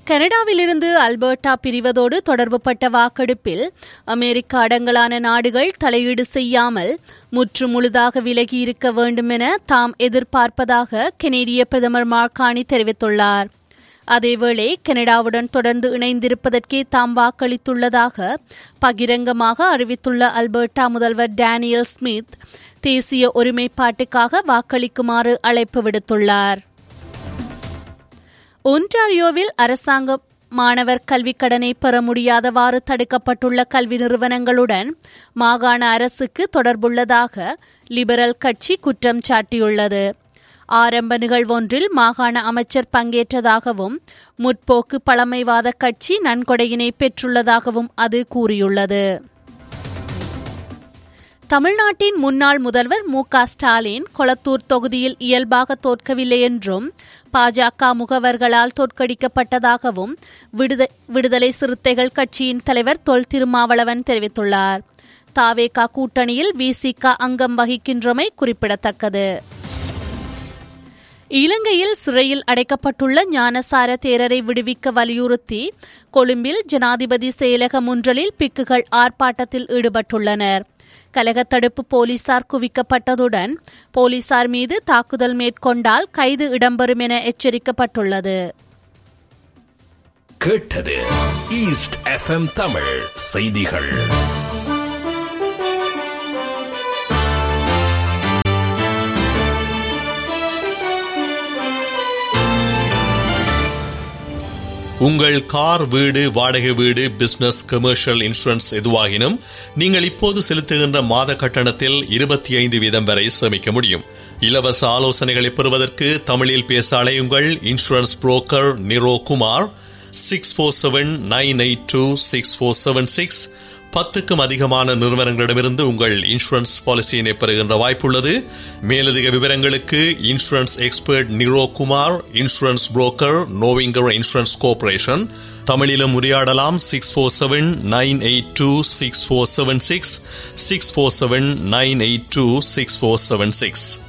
கனடாவிலிருந்து அல்பர்டா பிரிவதோடு தொடர்புபட்ட வாக்கெடுப்பில் அமெரிக்க அடங்கலான நாடுகள் தலையீடு செய்யாமல் முற்றுமுழுதாக விலகி இருக்க வேண்டும் என தாம் எதிர்பார்ப்பதாக கனேடிய பிரதமர் மார்க் கார்னி தெரிவித்துள்ளார். அதேவேளை கனடாவுடன் தொடர்ந்து இணைந்திருப்பதற்கே தாம் வாக்களித்துள்ளதாக பகிரங்கமாக அறிவித்துள்ள அல்பர்டா முதல்வர் டேனியல் ஸ்மித் தேசிய ஒருமைப்பாட்டுக்காக வாக்களிக்குமாறு அழைப்பு விடுத்துள்ளார். ஒன்டாரியோவில் அரசாங்க மாணவர் கல்விக் கடனை பெற முடியாதவாறு தடுக்கப்பட்டுள்ள கல்வி நிறுவனங்களுடன் மாகாண அரசுக்கு தொடர்புள்ளதாக லிபரல் கட்சி குற்றம் சாட்டியுள்ளது. ஆரம்ப நிகழ்வொன்றில் மாகாண அமைச்சர் பங்கேற்றதாகவும் முற்போக்கு பழமைவாத கட்சி நன்கொடையினை பெற்றுள்ளதாகவும் அது கூறியுள்ளது. தமிழ்நாட்டின் முன்னாள் முதல்வர் மு.க. ஸ்டாலின் கொளத்தூர் தொகுதியில் இயல்பாக தோற்கவில்லை என்றும் பாஜக முகவர்களால் தோற்கடிக்கப்பட்டதாகவும் விடுதலை சிறுத்தைகள் கட்சியின் தலைவர் தொல் திருமாவளவன் தெரிவித்துள்ளார். தாவேகா கூட்டணியில் விசிக அங்கம் வகிக்கின்றமை குறிப்பிடத்தக்கது. இலங்கையில் சிறையில் அடைக்கப்பட்டுள்ள ஞானசார தேரரை விடுவிக்க வலியுறுத்தி கொழும்பில் ஜனாதிபதி செயலக முன்றலில் பிக்குகள் ஆர்ப்பாட்டத்தில் ஈடுபட்டுள்ளனர். கலகத்தடுப்பு போலீசார் குவிக்கப்பட்டதுடன் போலீசார் மீது தாக்குதல் மேற்கொண்டால் கைது இடம்பெறும் என எச்சரிக்கப்பட்டுள்ளது. கேட்டது ஈஸ்ட் எஃப்எம் தமிழ் செய்திகள். உங்கள் கார், வீடு, வாடகை வீடு, பிசினஸ், கமர்ஷியல் இன்சூரன்ஸ் எதுவாகினும் நீங்கள் இப்போது செலுத்துகின்ற மாத கட்டணத்தில் 25% வரை சேமிக்க முடியும். இலவச ஆலோசனைகளை பெறுவதற்கு தமிழில் பேச அழையுங்கள். Insurance broker Niro Kumar 6479826476. 10க்கும் அதிகமான நிறுவனங்களிடமிருந்து உங்கள் இன்சூரன்ஸ் பாலிசியினை பெறுகின்ற வாய்ப்புள்ளது. மேலதிக விவரங்களுக்கு insurance expert Niro Kumar, insurance broker நோவிங்கர் insurance corporation. தமிழிலும் உரையாடலாம். 6479826476 6479826476.